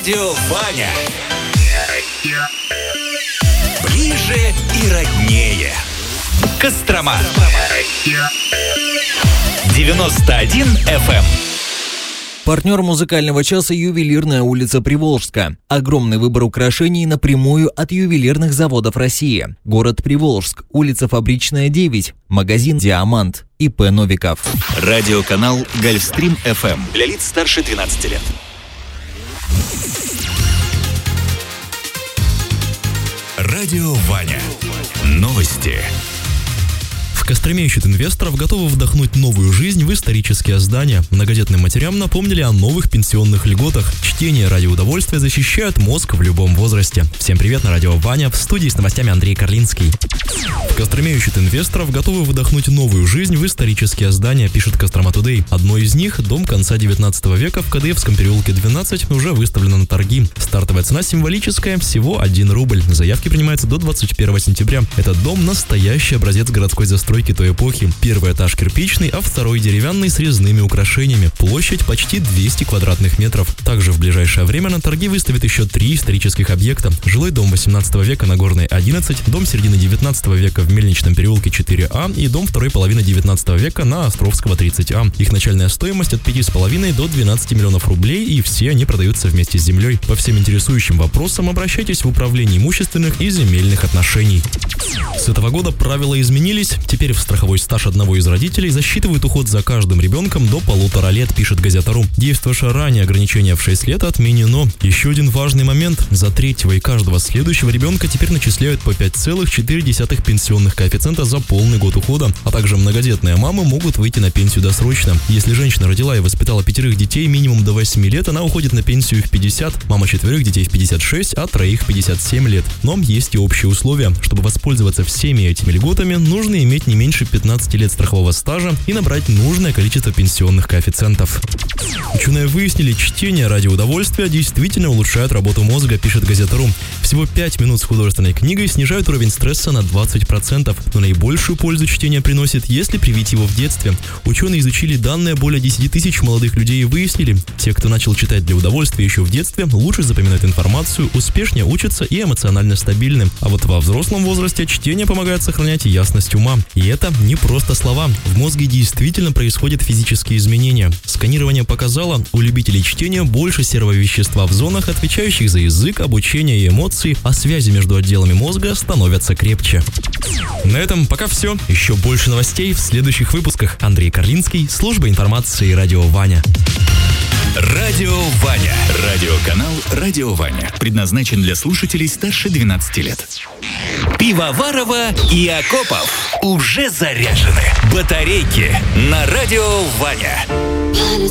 Радио Ваня. Ближе и роднее. Кострома. 91 FM. Партнер музыкального часа «Ювелирная улица Приволжска». Огромный выбор украшений напрямую от ювелирных заводов России. Город Приволжск, улица Фабричная, 9. Магазин «Диамант». ИП Новиков. Радиоканал «Гольфстрим FM». Для лиц старше 12 лет. Радио Ваня. Новости. В Костроме ищут инвесторов, готовы вдохнуть новую жизнь в исторические здания. Многодетным матерям напомнили о новых пенсионных льготах. Чтение ради удовольствия защищает мозг в любом возрасте. Всем привет, на радио Ваня. В студии с новостями Андрей Карлинский. В Костроме ищут инвесторов, готовы вдохнуть новую жизнь в исторические здания, пишет Кострома Тудей. Одно из них, дом конца 19 века в КДФском переулке 12, уже выставлено на торги. Стартовая цена символическая, всего 1 рубль. Заявки принимаются до 21 сентября. Этот дом – настоящий образец городской застройки той эпохи. Первый этаж кирпичный, а второй деревянный с резными украшениями. Площадь почти 200 квадратных метров. Также в ближайшее время на торги выставят еще 3 исторических объекта. Жилой дом 18 века на Горной 11, дом середины 19 века в Мельничном переулке 4А и дом второй половины 19 века на Островского 30А. Их начальная стоимость от 5,5 до 12 миллионов рублей, и все они продаются вместе с землей. По всем интересующим вопросам обращайтесь в Управление имущественных и земельных отношений. С этого года правила изменились. Теперь в страховой стаж одного из родителей засчитывают уход за каждым ребенком до 1,5 лет, пишет Газета.ру. Действовавшее ранее ограничение в 6 лет отменено. Еще один важный момент. За третьего и каждого следующего ребенка теперь начисляют по 5,4 пенсионных коэффициента за полный год ухода, а также многодетные мамы могут выйти на пенсию досрочно. Если женщина родила и воспитала 5 детей минимум до 8 лет, она уходит на пенсию в 50, мама 4 детей в 56, а 3 в 57 лет. Но есть и общие условия. Чтобы воспользоваться всеми этими льготами, нужно иметь не меньше 15 лет страхового стажа и набрать нужное количество пенсионных коэффициентов. Ученые выяснили, чтение ради удовольствия действительно улучшает работу мозга, пишет Газета.ру. Всего 5 минут с художественной книгой снижают уровень стресса на 20%, но наибольшую пользу чтение приносит, если привить его в детстве. Ученые изучили данные более 10 тысяч молодых людей и выяснили, те, кто начал читать для удовольствия еще в детстве, лучше запоминают информацию, успешнее учатся и эмоционально стабильны. А вот во взрослом возрасте чтение помогает сохранять ясность ума. И это не просто слова. В мозге действительно происходят физические изменения. Сканирование показало, у любителей чтения больше серого вещества в зонах, отвечающих за язык, обучение и эмоции, а связи между отделами мозга становятся крепче. На этом пока все. Еще больше новостей в следующих выпусках. Андрей Карлинский, служба информации «Радио Ваня». Радио Ваня. Радиоканал «Радио Ваня». Предназначен для слушателей старше 12 лет. Пивоварова и Акопов уже заряжены. Батарейки на Радио Ваня.